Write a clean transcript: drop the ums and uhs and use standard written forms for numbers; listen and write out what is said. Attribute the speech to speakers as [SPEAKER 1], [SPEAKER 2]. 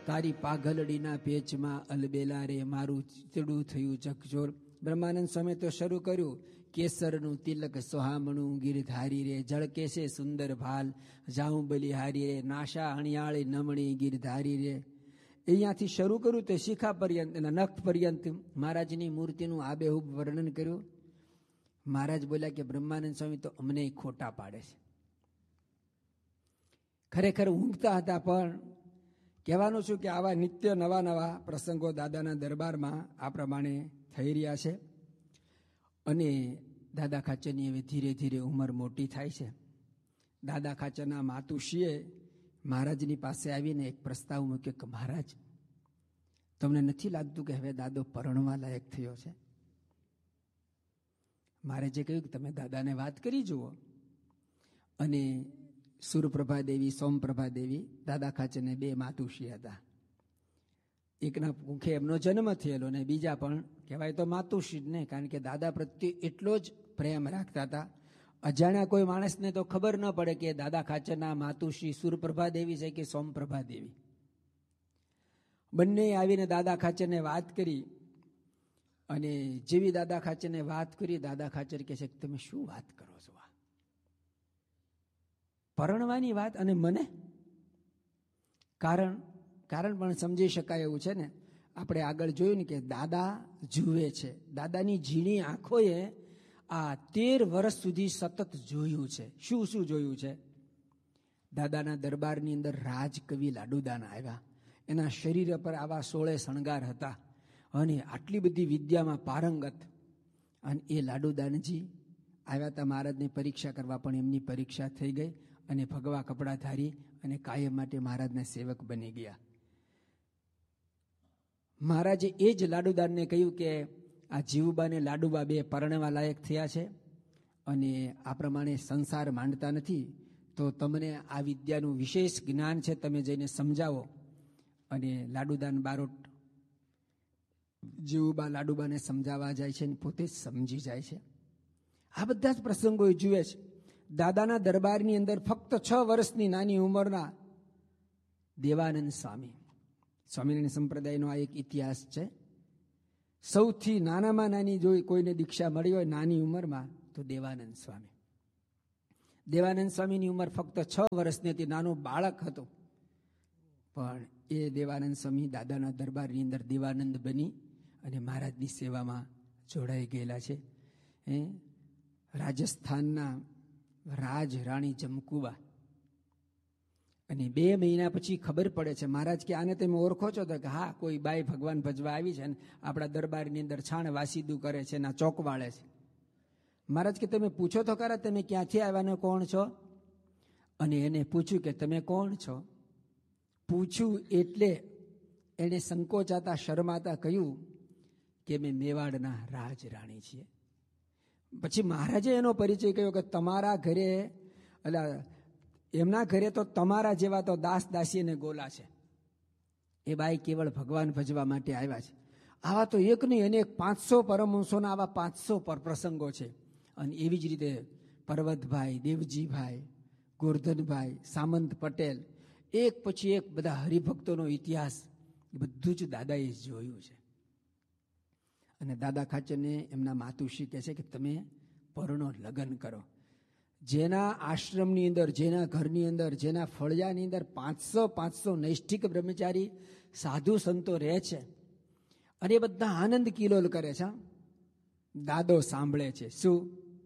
[SPEAKER 1] તારી પાઘલડીના પેચમાં અલબેલા રે મારું ચીતડું થયું ચકચોર. બ્રહ્માનંદ સ્વામી તો શરૂ કર્યું, કેસરનું તિલક સોહામણું ગિરધારી રે, જળકેશે સુંદર ભાલ જાઉં બલિહારી રે, નાશા અણિયાળી નમણી ગિરધારી રે. અહીંયાથી શરૂ કર્યું તે શિખા પર્યંત, એના નખ પર્યંત મહારાજની મૂર્તિનું આબેહૂબ વર્ણન કર્યું. મહારાજ બોલ્યા કે બ્રહ્માનંદ સ્વામી તો અમને ખોટા પાડે છે. ખરેખર ઊંઘતા હતા, પણ કહેવાનું છું કે આવા નિત્ય નવા નવા પ્રસંગો દાદાના દરબારમાં આ પ્રમાણે થઈ રહ્યા છે. અને દાદા ખાચરની હવે ધીરે ધીરે ઉંમર મોટી થાય છે. દાદા ખાચરના માતુશ્રીએ મહારાજની પાસે આવીને એક પ્રસ્તાવ મૂક્યો કે મહારાજ, તમને નથી લાગતું કે હવે દાદો પરણવા લાયક થયો છે? મહારાજે કહ્યું કે તમે દાદાને વાત કરી જુઓ. અને સુરપ્રભા દેવી, સોમપ્રભા દેવી, દાદા ખાચરને બે માતુશ્રી હતા. એકના મુખે એમનો જન્મ થયેલો ને બીજા પણ કહેવાય તો માતુશ્રી જ ને, કારણ કે દાદા પ્રત્યે એટલો જ પ્રેમ રાખતા હતા. અજાણ્યા કોઈ માણસને તો ખબર ન પડે કે દાદા ખાચરના માતુશ્રી સુરપ્રભા દેવી છે કે સોમપ્રભા દેવી. બંને આવીને દાદા ખાચરને વાત કરી. અને જેવી દાદા ખાચરને વાત કરી, દાદા ખાચર કહે છે કે તમે શું વાત કરો છો? પરણવાની વાત? અને મને કારણ પણ સમજી શકાય એવું છે ને. આપણે આગળ જોયું ને કે દાદા જુએ છે. દાદાની ઝીણી આંખોએ આ 13 વર્ષ સુધી સતત જોયું છે. શું શું જોયું છે? દાદાના દરબારની અંદર રાજકવિ લાડુદાન આવ્યા. એના શરીર પર આવા 16 શણગાર હતા અને આટલી બધી વિદ્યામાં પારંગત. અને એ લાડુદાનજી આવ્યા હતા મહારાજની પરીક્ષા કરવા, પણ એમની પરીક્ષા થઈ ગઈ અને ભગવા કપડાં ધારી અને કાયમ માટે મહારાજના સેવક બની ગયા. મહારાજે એ જ લાડુદાનને કહ્યું કે આ જીવુબા ને લાડુબા બે પરણવા લાયક થયા છે અને આ પ્રમાણે સંસાર માંડતા નથી, તો તમને આ વિદ્યાનું વિશેષ જ્ઞાન છે, તમે જઈને સમજાવો. અને લાડુદાન બારોટ જીવુબા લાડુબાને સમજાવવા જાય છે અને પોતે સમજી જાય છે. આ બધા જ પ્રસંગો જુએ છે. દાદાના દરબારની અંદર ફક્ત 6 વર્ષની નાની ઉંમરના દેવાનંદ સ્વામી, સ્વામિનારાયણ સંપ્રદાયનો આ એક ઇતિહાસ છે. સૌથી નાનામાં નાની જો કોઈને દીક્ષા મળી હોય નાની ઉંમરમાં તો દેવાનંદ સ્વામી. દેવાનંદ સ્વામીની ઉંમર ફક્ત 6 વર્ષની હતી, નાનો બાળક હતો. પણ એ દેવાનંદ સ્વામી દાદાના દરબારની અંદર દેવાનંદ બની અને મહારાજની સેવામાં જોડાઈ ગયેલા છે. રાજસ્થાનના રાજ રાણી જમકુબા. અને 2 મહિના પછી ખબર પડે છે, મહારાજ કે આને તમે ઓળખો છો? તો કે હા, કોઈ બાઈ ભગવાન ભજવા આવી છે ને આપણા દરબારની અંદર છાણ વાસીદું કરે છે, ના ચોક વાળે છે. મહારાજ કે તમે પૂછો તો ખરા તમે ક્યાંથી આવ્યા, કોણ છો? અને એને પૂછ્યું કે તમે કોણ છો? પૂછ્યું એટલે એને સંકોચાતા શરમાતા કહ્યું કે મેં મેવાડના રાજ રાણી છીએ. પછી મહારાજે એનો પરિચય કહ્યો કે તમારા ઘરે, એટલે એમના ઘરે તો તમારા જેવા તો દાસ દાસી અને ગોલા છે. એ બાઈ કેવળ ભગવાન ભજવા માટે આવ્યા છે. આવા તો એક નહીં અનેક 500 પરમહંસોના આવા 500 પ્રસંગો છે. અને એવી જ રીતે પર્વતભાઈ, દેવજીભાઈ, ગોરધનભાઈ, સામંત પટેલ, એક પછી એક બધા હરિભક્તોનો ઇતિહાસ એ બધું જ દાદાએ જોયું છે. અને દાદા ખાચરને એમના માતુશ્રી કહે છે કે તમે પરણો, લગ્ન કરો. જેના આશ્રમની અંદર, જેના ઘરની અંદર, જેના ફળિયાની અંદર 500 નૈષ્ઠિક બ્રહ્મચારી સાધુ સંતો રહે છે અને એ બધા આનંદ કિલોલ કરે છે. દાદો સાંભળે છે. શું?